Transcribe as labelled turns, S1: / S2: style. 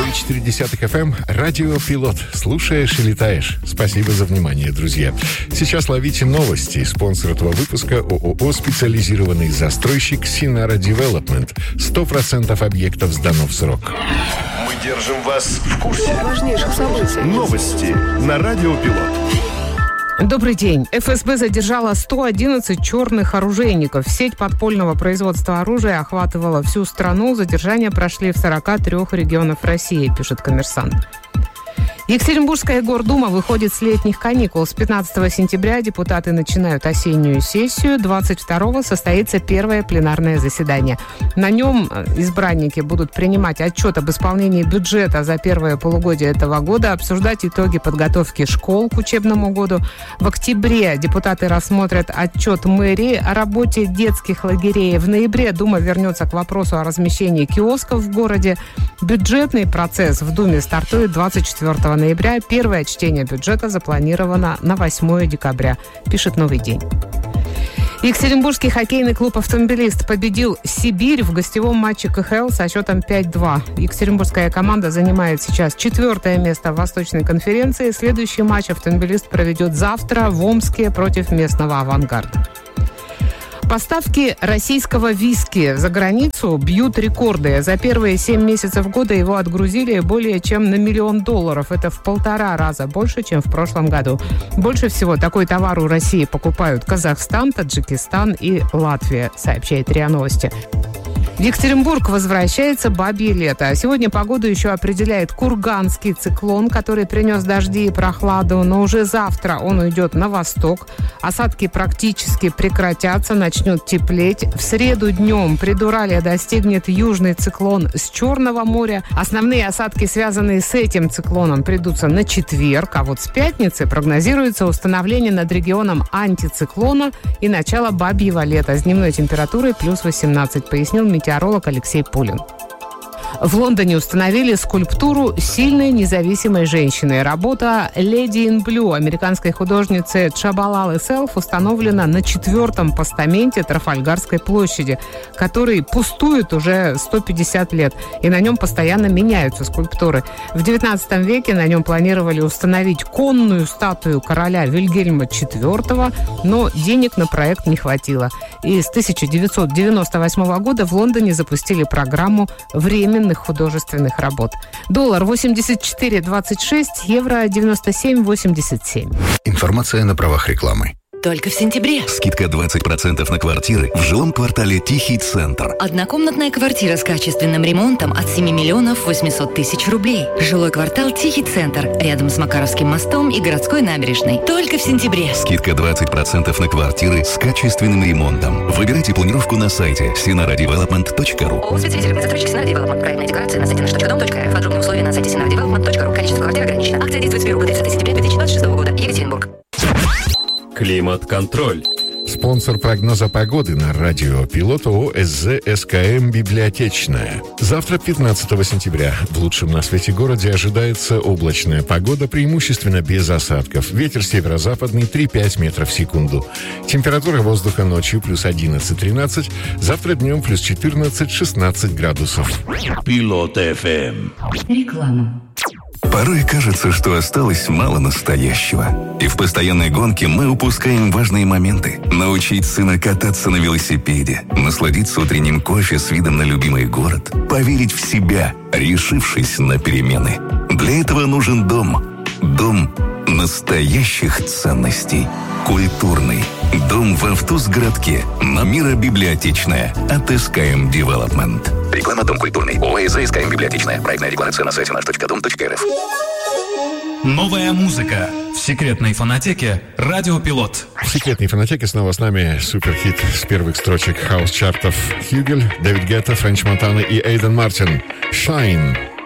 S1: 107,4 FM, радио «Пилот». Слушаешь и летаешь. Спасибо за внимание, друзья. Сейчас ловите новости. Спонсор этого выпуска — ООО «Специализированный застройщик Синара Девелопмент». 100% объектов сдано в срок.
S2: Мы держим вас в курсе
S3: важнейших событий.
S2: Новости на радио «Пилот».
S3: Добрый день. ФСБ задержала 111 черных оружейников. Сеть подпольного производства оружия охватывала всю страну. Задержания прошли в 43 регионах России, пишет «Коммерсант». Екатеринбургская Гордума выходит с летних каникул. С 15 сентября депутаты начинают осеннюю сессию. 22-го состоится первое пленарное заседание. На нем избранники будут принимать отчет об исполнении бюджета за первое полугодие этого года, обсуждать итоги подготовки школ к учебному году. В октябре депутаты рассмотрят отчет мэрии о работе детских лагерей. В ноябре Дума вернется к вопросу о размещении киосков в городе. Бюджетный процесс в Думе стартует 24 ноября. Первое чтение бюджета запланировано на 8 декабря, пишет «Новый день». Екатеринбургский хоккейный клуб «Автомобилист» победил «Сибирь» в гостевом матче КХЛ со счетом 5-2. Екатеринбургская команда занимает сейчас 4-е место в Восточной конференции. Следующий матч «Автомобилист» проведет завтра в Омске против местного «Авангарда». Поставки российского виски за границу бьют рекорды. За первые 7 месяцев года его отгрузили более чем на $1 миллион. Это в 1,5 раза больше, чем в прошлом году. Больше всего такой товар у России покупают Казахстан, Таджикистан и Латвия, сообщает РИА Новости. В Екатеринбург возвращается бабье лето. Сегодня погоду еще определяет курганский циклон, который принес дожди и прохладу. Но уже завтра он уйдет на восток. Осадки практически прекратятся, начнет теплеть. В среду днем Придуралье достигнет южный циклон с Черного моря. Основные осадки, связанные с этим циклоном, придутся на четверг. А вот с пятницы прогнозируется установление над регионом антициклона и начало бабьего лета с дневной температурой плюс 18, пояснил метеоролог Алексей Пулин. В Лондоне установили скульптуру сильной независимой женщины. Работа «Lady in Blue» американской художницы Чабалалы Селф установлена на 4-м постаменте Трафальгарской площади, который пустует уже 150 лет, и на нем постоянно меняются скульптуры. В XIX веке на нем планировали установить конную статую короля Вильгельма IV, но денег на проект не хватило. И с 1998 года в Лондоне запустили программу временных художественных работ. Доллар 84.26, евро 97.87.
S4: Информация на правах рекламы.
S5: Только в сентябре.
S4: Скидка 20% на квартиры в жилом квартале «Тихий центр».
S5: Однокомнатная квартира с качественным ремонтом от 7 миллионов 800 тысяч рублей. Жилой квартал «Тихий центр» рядом с Макаровским мостом и городской набережной. Только в сентябре.
S4: Скидка 20% на квартиры с качественным ремонтом. Выбирайте планировку на сайте sinaradevelopment.ru.
S5: ООО «Специализированный застройщик Синара Девелопмент». Проектная декларация на сайте nash.dom.rf. Подробные условия на сайте sinaradevelopment.ru. Количество квартир ограничено. Акция действует с 1 по 30 сентября 2026 года. Екатеринбург.
S2: Климат-контроль.
S1: Спонсор прогноза погоды на радио «Пилот» ООО «СЗ СКМ Библиотечная». Завтра, 15 сентября, в лучшем на свете городе ожидается облачная погода, преимущественно без осадков. Ветер северо-западный 3-5 метров в секунду. Температура воздуха ночью плюс 11-13, завтра днем плюс 14-16 градусов.
S2: Пилот ФМ.
S5: Реклама.
S4: Порой кажется, что осталось мало настоящего. И в постоянной гонке мы упускаем важные моменты. Научить сына кататься на велосипеде, насладиться утренним кофе с видом на любимый город, поверить в себя, решившись на перемены. Для этого нужен дом. Дом настоящих ценностей. Культурный. Дом в Автузгородке. Намира Библиотечная. От СКМ Девелопмент. Реклама «Дом культурный». ООО СКМ Библиотечная. Проектная декларация на сайте nash.dom.rf.
S6: Новая музыка в секретной фонотеке «Радио Пилот».
S1: В секретной фонотеке снова с нами суперхит с первых строчек хаус-чартов Хьюгель, Дэвид Гетта, Френч Монтана и Эйден Мартин. «Shine».